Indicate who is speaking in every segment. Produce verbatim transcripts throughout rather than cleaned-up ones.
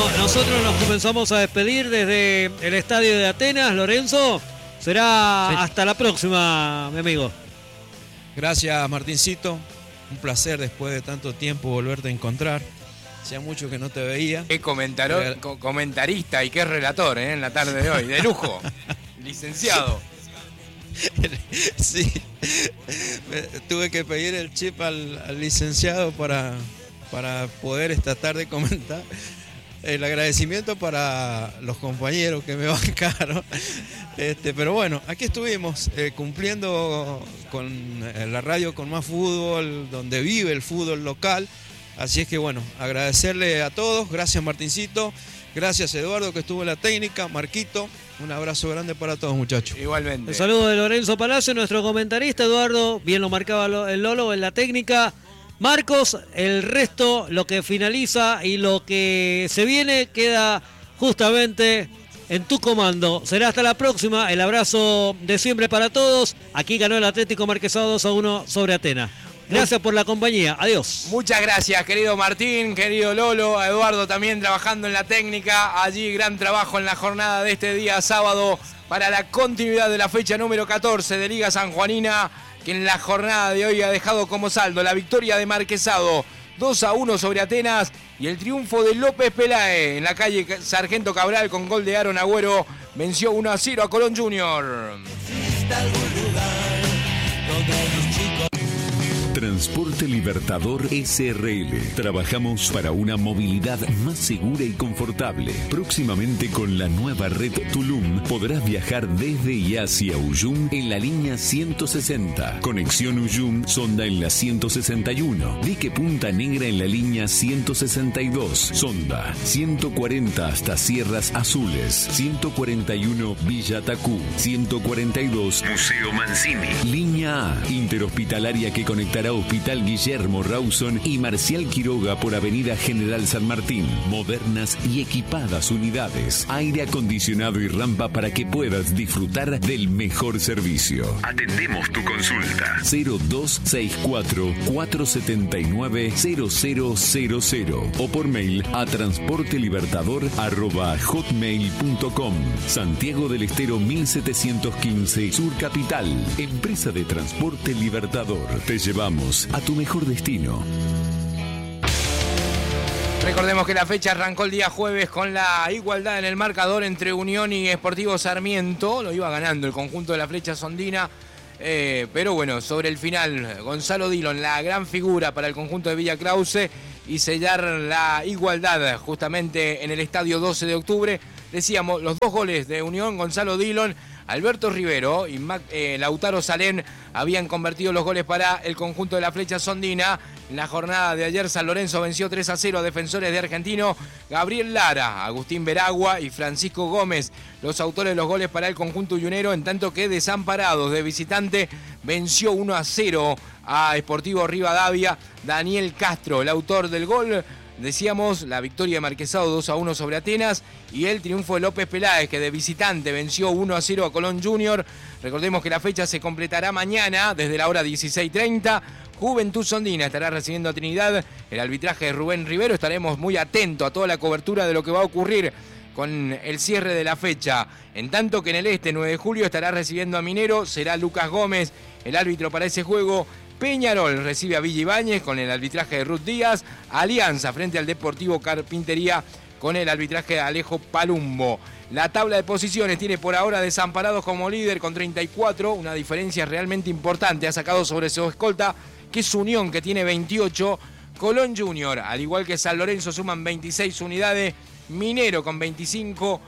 Speaker 1: nosotros nos comenzamos a despedir desde el estadio de Atenas. Lorenzo, será sí. Hasta la próxima, mi amigo.
Speaker 2: Gracias, Martincito. Un placer después de tanto tiempo volverte a encontrar. Hacía mucho que no te veía.
Speaker 3: Qué comentaro, co comentarista y qué relator, ¿eh? En la tarde de hoy. De lujo. Licenciado.
Speaker 2: Sí. Tuve que pedir el chip al, al licenciado para, para poder esta tarde comentar. El agradecimiento para los compañeros que me bancaron. Este, pero bueno, aquí estuvimos eh, cumpliendo con eh, la radio con más fútbol, donde vive el fútbol local. Así es que bueno, agradecerle a todos. Gracias, Martincito. Gracias, Eduardo, que estuvo en la técnica. Marquito, un abrazo grande para todos, muchachos.
Speaker 3: Igualmente.
Speaker 1: Un saludo de Lorenzo Palacio, nuestro comentarista. Eduardo, bien lo marcaba el Lolo en la técnica. Marcos, el resto, lo que finaliza y lo que se viene queda justamente en tu comando. Será hasta la próxima. El abrazo de siempre para todos. Aquí ganó el Atlético Marquesado dos a uno sobre Atenas. Gracias por la compañía. Adiós.
Speaker 3: Muchas gracias, querido Martín, querido Lolo, a Eduardo también trabajando en la técnica. Allí gran trabajo en la jornada de este día sábado para la continuidad de la fecha número catorce de Liga Sanjuanina, que en la jornada de hoy ha dejado como saldo la victoria de Marquesado dos a uno sobre Atenas y el triunfo de López Peláez en la calle Sargento Cabral con gol de Aaron Agüero. Venció uno a cero a Colón Junior.
Speaker 4: Transporte Libertador S R L. Trabajamos para una movilidad más segura y confortable. Próximamente con la nueva red Tulum podrás viajar desde y hacia Uyum en la línea ciento sesenta. Conexión Uyum Sonda en la ciento sesenta y uno. Dique Punta Negra en la línea ciento sesenta y dos. Sonda ciento cuarenta hasta Sierras Azules. ciento cuarenta y uno Villa Tacú. ciento cuarenta y dos Museo Mancini. Línea A interhospitalaria que conectará Hospital Guillermo Rawson y Marcial Quiroga por Avenida General San Martín. Modernas y equipadas unidades. Aire acondicionado y rampa para que puedas disfrutar del mejor servicio. Atendemos tu consulta. cero dos seis cuatro, cuatro siete nueve, cero cero cero cero o por mail a transportelibertador arroba hotmail punto com. Santiago del Estero mil setecientos quince Sur Capital. Empresa de Transporte Libertador. Te llevamos a tu mejor destino.
Speaker 3: Recordemos que la fecha arrancó el día jueves con la igualdad en el marcador entre Unión y Sportivo Sarmiento. Lo iba ganando el conjunto de la Flecha Sondina. Eh, pero bueno, sobre el final, Gonzalo Dillon, la gran figura para el conjunto de Villa Krause, y sellar la igualdad justamente en el estadio doce de octubre. Decíamos, los dos goles de Unión, Gonzalo Dillon, Alberto Rivero y Mac, eh, Lautaro Salén habían convertido los goles para el conjunto de la Flecha Sondina. En la jornada de ayer, San Lorenzo venció tres a cero a Defensores de Argentino. Gabriel Lara, Agustín Veragua y Francisco Gómez, los autores de los goles para el conjunto uyunero, en tanto que Desamparados de visitante venció uno a cero a Sportivo Rivadavia. Daniel Castro, el autor del gol. Decíamos, la victoria de Marquesado dos a uno sobre Atenas y el triunfo de López Peláez, que de visitante venció uno a cero a Colón Junior. Recordemos que la fecha se completará mañana desde la hora dieciséis treinta. Juventud Sondina estará recibiendo a Trinidad. El arbitraje de Rubén Rivero. Estaremos muy atentos a toda la cobertura de lo que va a ocurrir con el cierre de la fecha. En tanto que en el este, nueve de julio, estará recibiendo a Minero. Será Lucas Gómez el árbitro para ese juego. Peñarol recibe a Villa Ibáñez con el arbitraje de Ruth Díaz. Alianza frente al Deportivo Carpintería con el arbitraje de Alejo Palumbo. La tabla de posiciones tiene por ahora Desamparados como líder con treinta y cuatro, una diferencia realmente importante. Ha sacado sobre su escolta, que es Unión, que tiene veintiocho. Colón Junior, al igual que San Lorenzo, suman veintiséis unidades. Minero con veinticinco.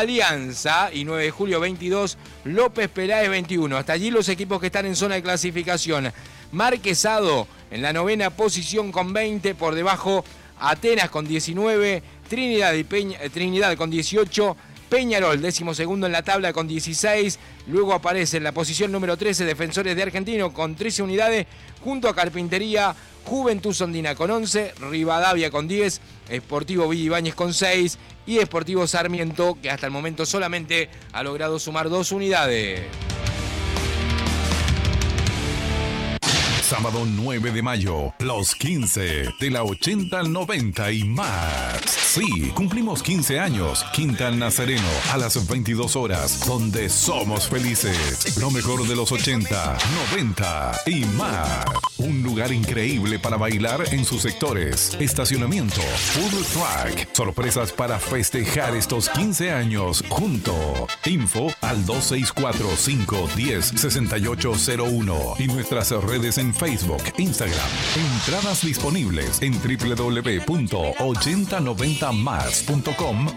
Speaker 3: Alianza y nueve de julio veintidós. López Peláez veintiuno. Hasta allí los equipos que están en zona de clasificación. Marquesado en la novena posición con veinte, por debajo Atenas con diecinueve, Trinidad, y Peña, Trinidad con dieciocho, Peñarol décimo segundo en la tabla con dieciséis, luego aparece en la posición número trece Defensores de Argentino con trece unidades, junto a Carpintería, Juventud Sondina con once, Rivadavia con diez, Sportivo Villa Ibáñez con seis y Sportivo Sarmiento, que hasta el momento solamente ha logrado sumar dos unidades.
Speaker 5: Sábado nueve de mayo, los quince de la ochenta al noventa y más. Sí, cumplimos quince años. Quinta al Nazareno a las veintidós horas, donde somos felices. Lo mejor de los ochenta, noventa y más. Un lugar increíble para bailar en sus sectores. Estacionamiento, food truck, sorpresas para festejar estos quince años junto. Info al dos seis cuatro, cinco uno cero, seis ocho cero uno y nuestras redes en Facebook, Instagram. Entradas disponibles en w w w punto ochenta noventa más punto com